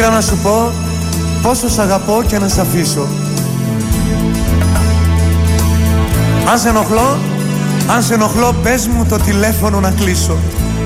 Να σου πω πόσο σ' αγαπώ και να σ' αφήσω. Αν σε ενοχλώ πες μου το τηλέφωνο να κλείσω.